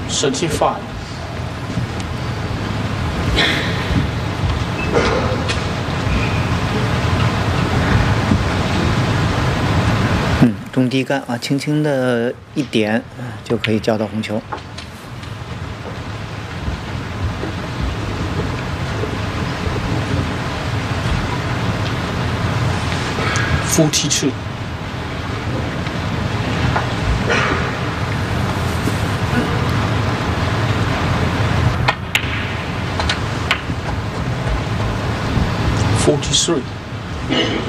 35. 中低杆啊，轻轻的一点就可以叫到红球。 42. 43.